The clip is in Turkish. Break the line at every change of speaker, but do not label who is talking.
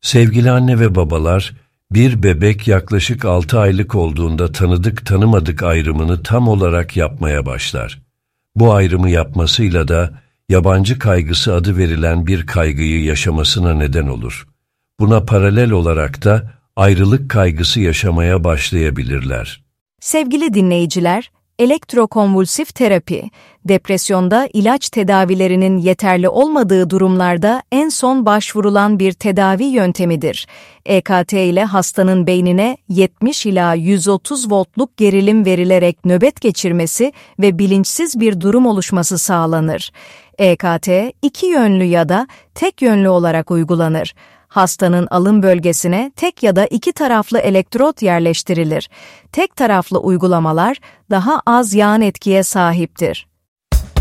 Sevgili anne ve babalar, bir bebek yaklaşık 6 aylık olduğunda tanıdık tanımadık ayrımını tam olarak yapmaya başlar. Bu ayrımı yapmasıyla da yabancı kaygısı adı verilen bir kaygıyı yaşamasına neden olur. Buna paralel olarak da ayrılık kaygısı yaşamaya başlayabilirler.
Sevgili dinleyiciler, elektrokonvulsif terapi, depresyonda ilaç tedavilerinin yeterli olmadığı durumlarda en son başvurulan bir tedavi yöntemidir. EKT ile hastanın beynine 70 ila 130 voltluk gerilim verilerek nöbet geçirmesi ve bilinçsiz bir durum oluşması sağlanır. EKT iki yönlü ya da tek yönlü olarak uygulanır. Hastanın alın bölgesine tek ya da iki taraflı elektrot yerleştirilir. Tek taraflı uygulamalar daha az yan etkiye sahiptir.